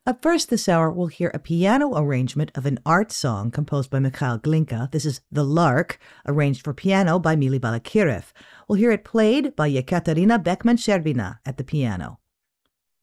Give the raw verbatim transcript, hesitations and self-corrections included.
Up first this hour, we'll hear a piano arrangement of an art song composed by Mikhail Glinka. This is The Lark, arranged for piano by Mili Balakirev. We'll hear it played by Yekaterina Beckman-Sherbina at the piano.